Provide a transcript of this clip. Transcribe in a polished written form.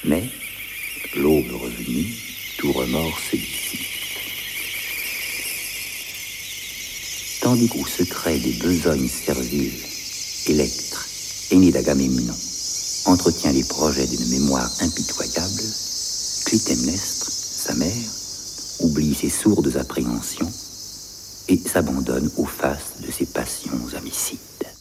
Mais, l'aube revenue, tout remords se dissipe. Tandis qu'au secret des besognes serviles, Électre, aîné d'Agamemnon, entretient les projets d'une mémoire impitoyable, Clytemnestre, sa mère, oublie ses sourdes appréhensions et s'abandonne aux faces de ses passions homicides.